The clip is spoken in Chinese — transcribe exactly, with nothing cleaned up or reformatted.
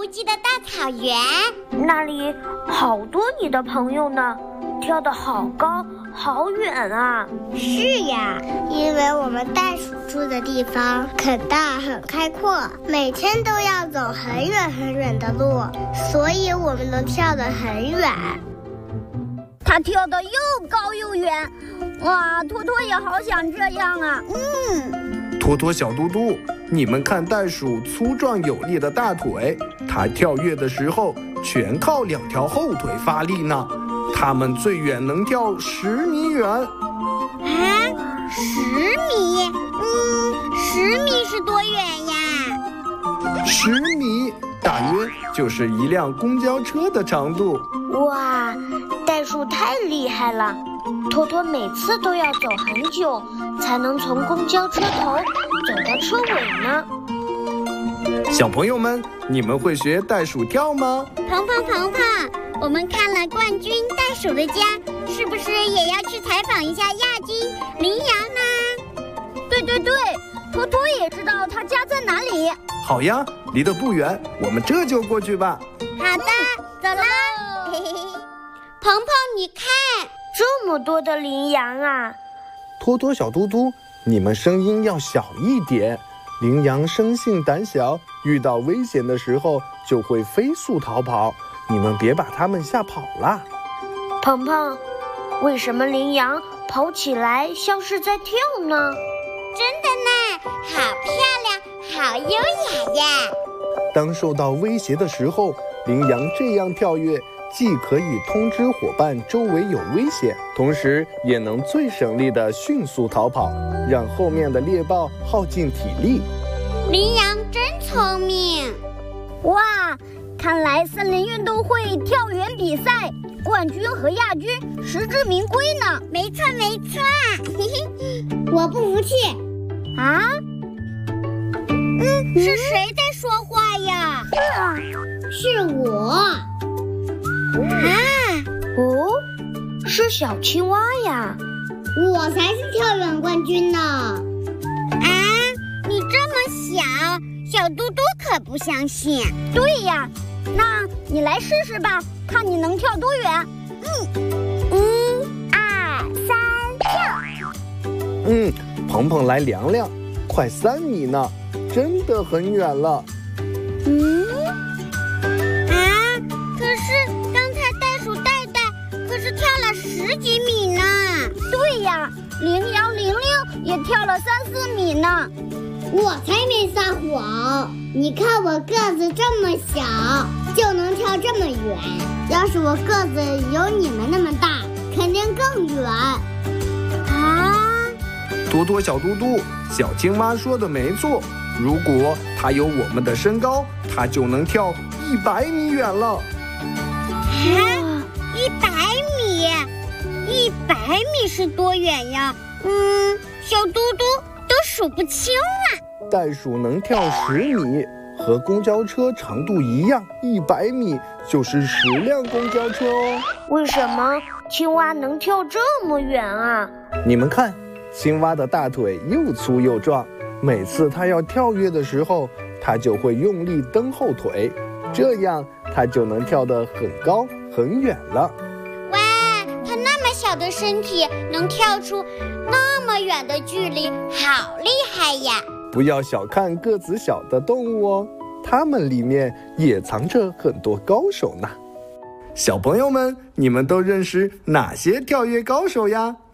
际的大草原， 那里好多你的朋友呢，跳得好高好远啊。 是呀， 因为我们袋鼠住的地方很大很开阔，每天都要走很远很远的路，所以我们能跳得很远。 它跳得又高又远，哇，托托也好想这样啊。 嗯，托托小嘟嘟，你们看袋鼠粗壮有力的大腿，它跳跃的时候全靠两条后腿发力呢。它们最远能跳十米远。 啊，十米？嗯，十米是多远呀？ 十米大约就是一辆公交车的长度。 哇，袋鼠太厉害了，托托每次都要走很久，才能从公交车头走到车尾呢。 小朋友们，你们会学袋鼠跳吗？ 鹏鹏鹏鹏，我们看了冠军袋鼠的家，是不是也要去采访一下亚军羚羊呢？ 对对对，托托也知道他家在哪里。 好呀，离得不远，我们这就过去吧。 好的，走啦。嘿嘿嘿，鹏鹏，你看， 这么多的羚羊啊！ 托托小嘟嘟，你们声音要小一点。羚羊生性胆小，遇到危险的时候就会飞速逃跑，你们别把它们吓跑了。 鹏鹏，为什么羚羊跑起来像是在跳呢？ 真的呢，好漂亮，好优雅呀！ 当受到威胁的时候，羚羊这样跳跃，既可以通知伙伴周围有危险，同时也能最省力地迅速逃跑，让后面的猎豹耗尽体力。 羚羊真聪明！ 哇，看来森林运动会跳远比赛冠军和亚军实至名归呢。 没错没错，嘿嘿，我不服气啊！ 嗯，是谁在说话呀？ 啊， 是我。啊， 哦，是小青蛙呀！ 我才是跳远冠军呢！啊，你这么小，小嘟嘟可不相信。 对呀，那你来试试吧，看你能跳多远。 嗯，一、二、三，跳！ 嗯，鹏鹏来量量，快三米呢，真的很远了。 嗯，啊，可是刚才袋鼠戴戴可是跳了十几米呢。 对呀，羚羊玲玲也跳了三四米呢。 我才没撒谎，你看我个子这么小，就能跳这么远。要是我个子有你们那么大，肯定更远。啊！ 多多小嘟嘟，小青蛙说的没错，如果它有我们的身高，它就能跳一百米远了。 啊，一百米，一百米是多远呀？嗯，小嘟嘟都数不清了。 袋鼠能跳十米，和公交车长度一样，一百米就是十辆公交车哦。 为什么青蛙能跳这么远啊？ 你们看，青蛙的大腿又粗又壮，每次它要跳跃的时候，它就会用力蹬后腿，这样它就能跳得很高很远了。 哇，它那么小的身体能跳出那么远的距离，好厉害呀！ 不要小看个子小的动物哦，它们里面也藏着很多高手呢。小朋友们，你们都认识哪些跳跃高手呀？